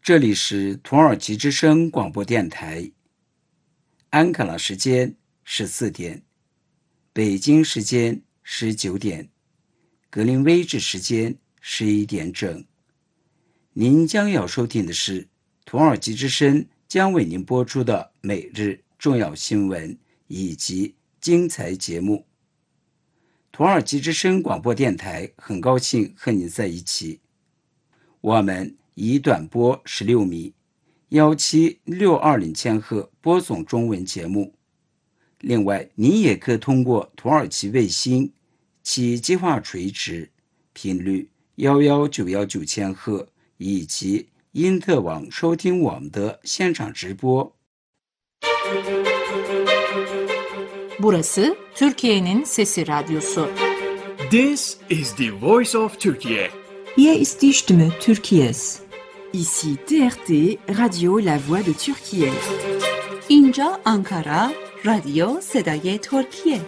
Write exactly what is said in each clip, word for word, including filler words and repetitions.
这里是土耳其之声广播电台，安卡拉时间十四点，北京时间十九点，格林威治时间十一点整。您将要收听的是土耳其之声将为您播出的每日重要新闻以及精彩节目。土耳其之声广播电台很高兴和你在一起。我们以短波十六米一七六二零千赫播送中文节目。另外，您也可通过土耳其卫星其计划垂直频率一一九一九千赫以及因特网收听我们的现场直播。 Burası Türkiye'nin Sesi Radyosu. This is the voice of Turkey. Hier ist die Stimme Türkiye's. Ici T R T, Radio La Voix de Türkiye. اینجا Ankara, Radio صدای ترکیه.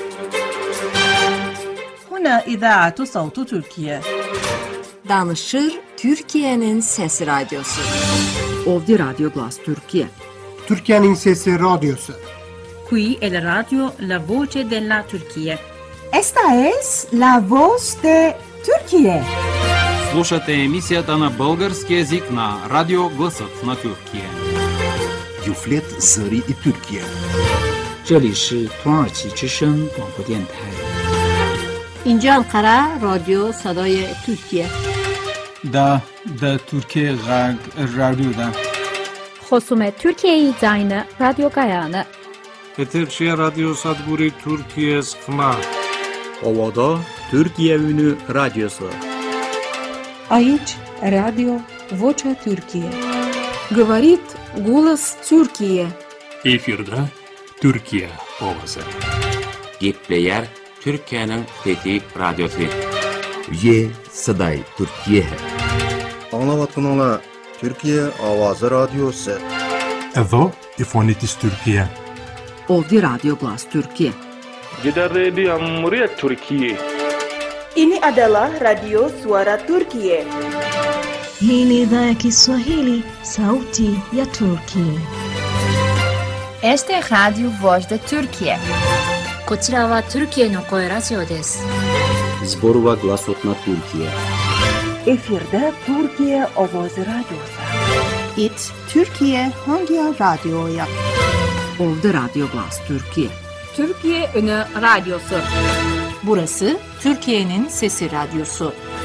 هنا إذاعة صوت تركيا. Danışır Türkiye'nin Sesi Radyosu. Ovdje Radio Glas Türkiye. Türkiye'nin Sesi Radyosu. Qui è la radio La Voce della Turchia. Esta es la voz de Türkiye. Слушате емисията на български език на Радио Гласът на Türkiye. Юфлет Зари и Türkiye. 这里是土耳其之声广播电台。 اینجا Ankara, Radio صدای ترکیه. Da, da Türkiye Rag Radyo'da. خصوم Türkiye Zayını Radyo Gayanı. Eterşehir Radyo Sadburi Türkiye Skma. Ovada Türkiye Ünü Radyosu. Aici Radio Vocea Türkiye. Говорит голос Türkiye. Efirde Türkiye Ovası. Gepleyer Türkiye'nin Fethi Radyosu. Ye Saday Türkiye. Anlavatkanala Türkiye Avazı Radyosu. Evo İfonitis Türkiye. Ovdje Radio Glas Türkiye. Jeddah Radio Muryat Türkiye. Ini adalah Radio Suara Turkiye. Hii ni idhaa ya Kiswahili, Sauti ya Turkiye. Este es Radio Voz de Turkiye. こちらはトルキエの声ラジオです。 Zborova Glasotna Türkiye. Efirde Türkiye Ovoz Radyosu. It Türkiye Hangi Radyo'ya? Ovdje Radio Glas Türkiye. Türkiye Ünü Radyosu. Burası Türkiye'nin Sesi Radyosu.